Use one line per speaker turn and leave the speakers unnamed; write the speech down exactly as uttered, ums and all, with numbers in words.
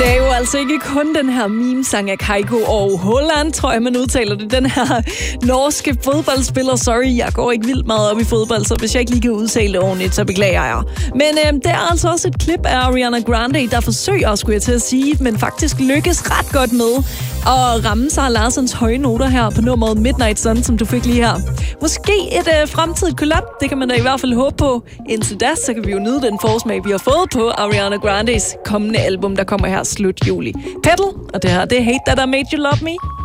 Det er jo altså ikke kun den her meme-sang af Kygo og Holland, tror jeg, man udtaler det. Den her norske fodboldspiller. Sorry, jeg går ikke vildt meget op i fodbold, så hvis jeg ikke lige kan udtale det ordentligt, så beklager jeg. Men øh, det er altså også et klip af Ariana Grande, der forsøger, skulle jeg til at sige, men faktisk lykkes ret godt med at ramme Sara Larssons høje noter her på nummeret Midnight Sun, som du fik lige her. Måske et øh, fremtidigt collab, det kan man da i hvert fald håbe på. Indtil da, så kan vi jo nyde den forsmag, vi har fået på Ariana Grandes kommende album, der kommer her slut juli. Petal, og det her, det er Hate That I Made You Love Me.